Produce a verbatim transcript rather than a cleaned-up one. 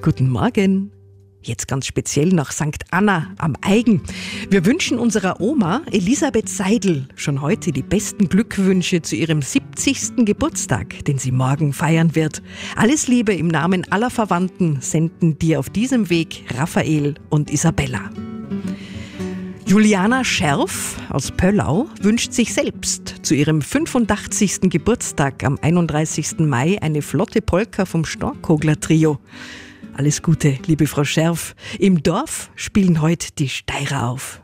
Guten Morgen. Jetzt ganz speziell nach Sankt Anna am Aigen. Wir wünschen unserer Oma Elisabeth Seidel schon heute die besten Glückwünsche zu ihrem siebzigsten Geburtstag, den sie morgen feiern wird. Alles Liebe im Namen aller Verwandten senden dir auf diesem Weg Raphael und Isabella. Juliana Scherf aus Pöllau wünscht sich selbst zu ihrem fünfundachtzigsten Geburtstag am einunddreißigsten Mai eine flotte Polka vom Storkogler Trio. Alles Gute, liebe Frau Scherf. Im Dorf spielen heute die Steirer auf.